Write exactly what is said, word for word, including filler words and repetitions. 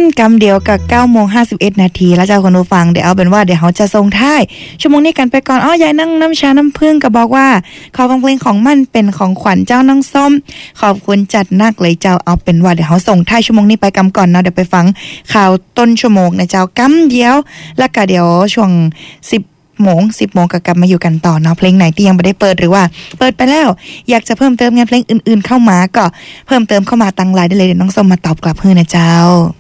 กำเดียวกับเก้าโมงห้าสิบเอ็ดนาทีแล้วเจ้าคนผู้ฟังเดี๋ยวเอาเป็นว่าเดี๋ยวเขาจะส่งท้ายชั่วโมงนี้กันไปก่อนอ้อยายนั่งน้ำชาน้ำผึ้งก็บอกว่าขอฟังเพลงของมันเป็นของขวัญเจ้าน้องส้มขอบคุณจัดนักเลยเจ้าเอาเป็นว่าเดี๋ยวเขาส่งท้ายชั่วโมงนี้ไปกำก่อนเนาะเดี๋ยวไปฟังข่าวต้นชั่วโมงนะเจ้ากำเดียวแล้วก็เดี๋ยวช่วงสิบโมงสิบโมงก็กลับมาอยู่กันต่อเนาะเพลงไหนที่ยังไม่ได้เปิดหรือว่าเปิดไปแล้วอยากจะเพิ่มเติมงานเพลงอื่นๆเข้ามาก็เพิ่มเติมเข้ามาตั้งไลน์ได้เลยเดี๋ยวน้องส้มมาตอบกลับให้นะเจ้า